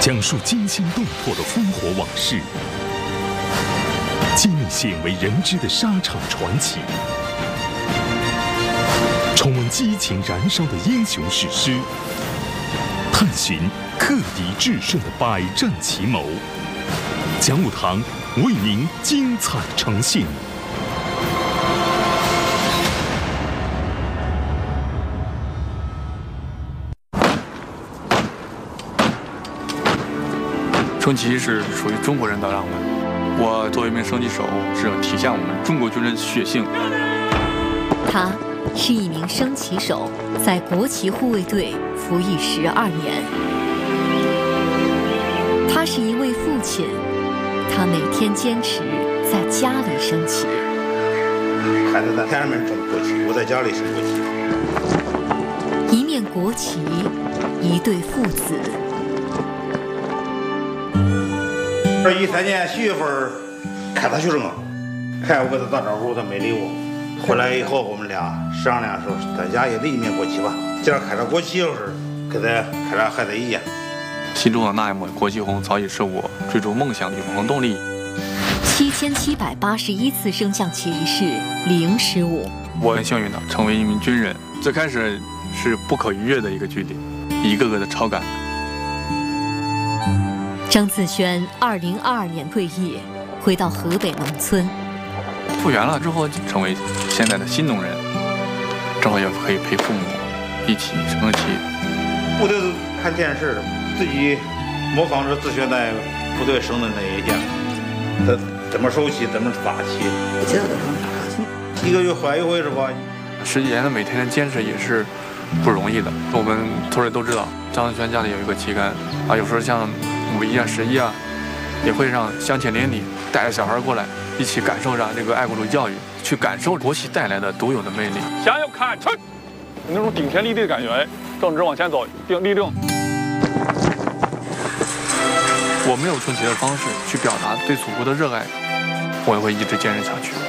讲述惊心动魄的烽火往事，揭秘鲜为人知的沙场传奇，重温激情燃烧的英雄史诗，探寻克敌制胜的百战奇谋。讲武堂为您精彩呈现。 升旗是属于中国人的浪漫。我作为一名升旗手，是要体现我们中国军人的血性。 他是一名升旗手，在国旗护卫队服役12年。他是一位父亲，他每天坚持在家里升旗。 孩子在天上面升国旗，我在家里升国旗。一面国旗，一对父子。 2013年7月份开他学生啊，我给他打招呼，他没理我。回来以后，我们俩商量说，在家也立一面国旗吧。既然开了国旗，就是跟他开了孩子一样。 心中的那一抹国旗红，早已是我追逐梦想的永恒动力。 7781次升降旗仪式零失误。 我很幸运的成为一名军人，最开始是不可逾越的一个距离，一个个的超感。 张自轩2022年退役，回到河北农村。 复员了之后，成为现在的新农人，正好也可以陪父母一起升旗。 部队看电视，自己模仿着自轩在部队升的那一天，他怎么收旗，怎么发旗。一个月换一回是吧？10几年的每天的坚持也是不容易的。我们同事都知道，张自轩家里有一个旗杆啊，有时候像5一啊、11啊，也会让乡亲邻里带着小孩过来，一起感受上这个爱国主义教育，去感受国旗带来的独有的魅力。 向右看齐，那种顶天立地的感觉，正直往前走，立正。 我没有升旗的方式去表达对祖国的热爱，我也会一直坚持下去。